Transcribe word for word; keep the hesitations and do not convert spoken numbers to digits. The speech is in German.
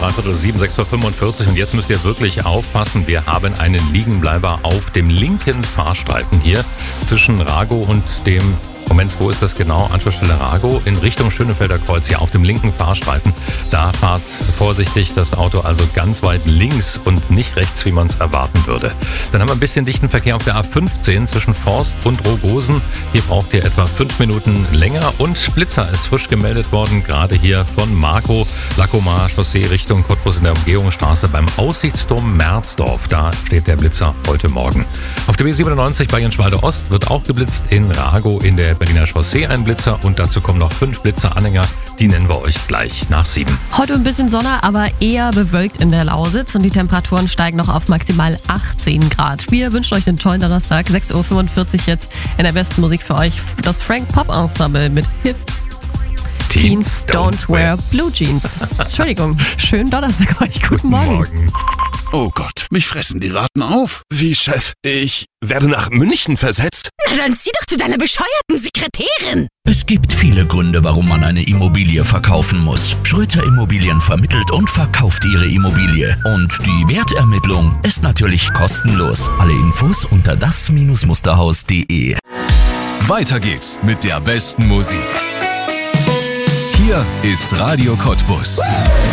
dreiviertel sieben, sechs Uhr fünfundvierzig und jetzt müsst ihr wirklich aufpassen. Wir haben einen Liegenbleiber auf dem linken Fahrstreifen hier zwischen Rago und dem... Moment, wo ist das genau? Anschlussstelle Rago in Richtung Schönefelder Kreuz, hier auf dem linken Fahrstreifen. Da fahrt vorsichtig das Auto also ganz weit links und nicht rechts, wie man es erwarten würde. Dann haben wir ein bisschen dichten Verkehr auf der A fünfzehn zwischen Forst und Rogosen. Hier braucht ihr etwa fünf Minuten länger und Blitzer ist frisch gemeldet worden, gerade hier von Marco, Lacomar Chaussee Richtung Cottbus in der Umgehungsstraße beim Aussichtsturm Merzdorf. Da steht der Blitzer heute Morgen. Auf der B siebenundneunzig bei Jenschwalde Ost wird auch geblitzt, in Rago in der Berliner Chaussee ein Blitzer und dazu kommen noch fünf Blitzeranhänger. Die nennen wir euch gleich nach sieben. Heute ein bisschen Sonne, aber eher bewölkt in der Lausitz und die Temperaturen steigen noch auf maximal achtzehn Grad. Wir wünschen euch einen tollen Donnerstag, sechs Uhr fünfundvierzig jetzt in der besten Musik für euch. Das Frank Pop Ensemble mit Hip Teens Don't Wear Blue Jeans. Entschuldigung, schönen Donnerstag euch. Guten, Guten Morgen. Morgen. Oh Gott, mich fressen die Ratten auf. Wie, Chef? Ich werde nach München versetzt? Na dann zieh doch zu deiner bescheuerten Sekretärin. Es gibt viele Gründe, warum man eine Immobilie verkaufen muss. Schröter Immobilien vermittelt und verkauft ihre Immobilie. Und die Wertermittlung ist natürlich kostenlos. Alle Infos unter das Musterhaus punkt de. Weiter geht's mit der besten Musik. Hier ist Radio Cottbus.